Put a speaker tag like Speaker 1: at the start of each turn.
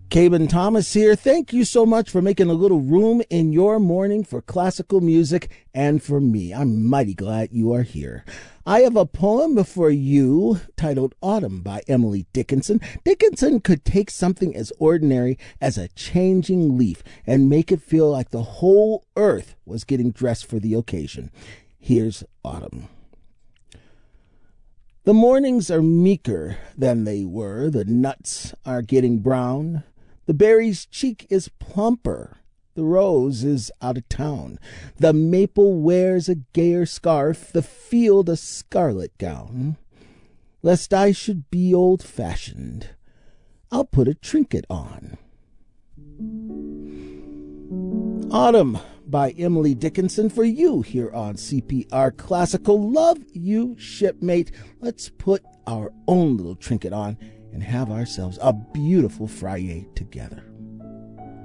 Speaker 1: Caben Thomas here. Thank you so much for making a little room in your morning for classical music and for me. I'm mighty glad you are here. I have a poem for you titled Autumn by Emily Dickinson. Dickinson could take something as ordinary as a changing leaf and make it feel like the whole earth was getting dressed for the occasion. Here's Autumn. The mornings are meeker than they were. The nuts are getting brown. The berry's cheek is plumper. The rose is out of town. The maple wears a gayer scarf. The field a scarlet gown. Lest I should be old-fashioned, I'll put a trinket on. Autumn by Emily Dickinson for you here on CPR Classical. Love you, shipmate. Let's put our own little trinket on and have ourselves a beautiful Friday together.